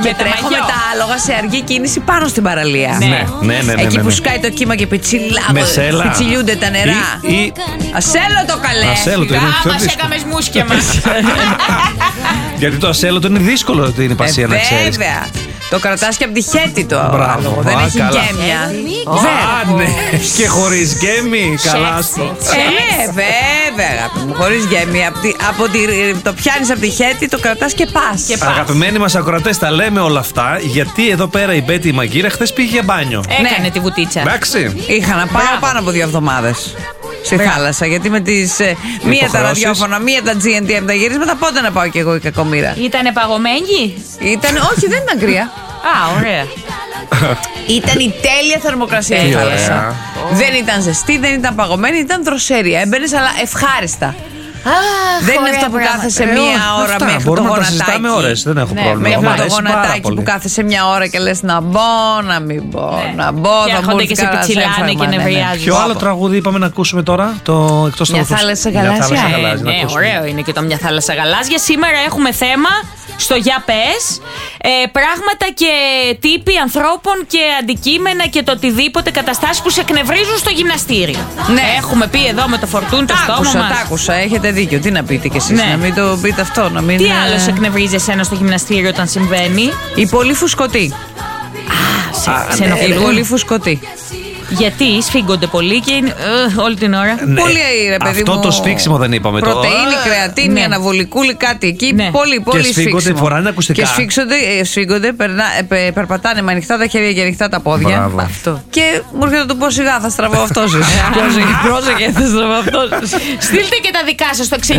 Και τρέχω με τα άλογα σε αργή κίνηση πάνω στην παραλία. Ναι. Εκεί που σκάει το κύμα και πιτσιλιούνται τα νερά. Ασέλωτο καλέ. Ασέλωτο είναι πιο μας δύσκολο. έκαμες μουσκια μας. Γιατί το ασέλωτο είναι δύσκολο ότι είναι πασία να ξέρεις. Βέβαια. Το κρατάς και από τη χέτη το άλογο. Δεν Α, έχει καλά. γκέμια. Α, ναι. Και χωρίς γκέμι. Καλά στο. Ναι, βέβαια, αγάπη μου. Χωρίς γκέμι. Το πιάνεις από τη χέτη, το κρατάς και πας. Αγαπημένοι μας ακροατές, τα λέμε όλα αυτά γιατί εδώ πέρα η Μπέτη η Μαγκύρα χθες πήγε για μπάνιο. Έκανε τη βουτίτσα. Εντάξει. Είχα να πάω πάνω από 2 εβδομάδες στη θάλασσα. Γιατί με τις μία τα ραδιόφωνα, μία τα GNTM τα γυρίσματα, πότε να πάω κι εγώ η κακομοίρα. Ήτανε παγωμένη. Όχι, δεν ήταν κρύα. Α, ωραία. Ήταν η τέλεια θερμοκρασία η θάλασσα. Δεν ήταν ζεστή, δεν ήταν παγωμένη, ήταν δροσέρια. Έμπαινες, αλλά ευχάριστα. Δεν είναι αυτό που κάθεσαι μία ώρα μέχρι το μπορούμε να τα γονατάκι. συζητάμε ώρες, δεν έχω πρόβλημα. Μέχρι το γονατάκι που κάθεσαι μία ώρα και λες να μπω, να μην μπω, να μπω. Και έρχονται και σε πιτσιλάνε και νευριάζουν. Ποιο άλλο τραγούδι είπαμε να ακούσουμε τώρα, το εκτός Μια θάλασσα γαλάζια. Ναι, ωραίο είναι και το Μια θάλασσα γαλάζια. Σήμερα έχουμε θέμα στο Για Πες, πράγματα και τύποι ανθρώπων και αντικείμενα και το οτιδήποτε, καταστάσεις που σε εκνευρίζουν στο γυμναστήριο. Ναι. Έχουμε πει εδώ με το φορτούν το στόμα μας. Τα άκουσα, έχετε δίκιο. Τι να πείτε κι εσείς, Ναι. να μην το πείτε αυτό. Να μην... Τι άλλο σε εκνευρίζει εσένα στο γυμναστήριο όταν συμβαίνει? Η πολύ φουσκωτή. Σε ενοχλούν. Η πολύ φουσκωτή. Γιατί σφίγγονται πολύ και είναι όλη την ώρα. Ναι. Πολύ, ρε παιδί Αυτό μου. το σφίξιμο δεν είπαμε τώρα. Πρωτεΐνη, κρεατίνη, Ναι. αναβολικούλη, κάτι εκεί. Ναι. Πολύ σφίγγονται, σφίξιμο. φοράνε ακουστικά. Και σφίγγονται, περπατάνε με ανοιχτά τα χέρια και ανοιχτά τα πόδια. Μπράβο. Αυτό. Και μου έρχεται να του πω σιγά, θα στραβώ αυτό. Πρόσεχε, θα στραβώ αυτό. Στείλτε και τα δικά σας στο 6937 949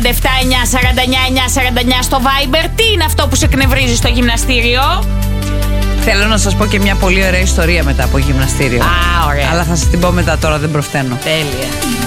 949 στο Viber. Τι είναι αυτό που σε εκνευρίζει στο γυμναστήριο? Θέλω να σας πω και μια πολύ ωραία ιστορία μετά από γυμναστήριο. Α, ωραία. Αλλά θα σας την πω μετά, τώρα δεν προφθαίνω. Τέλεια.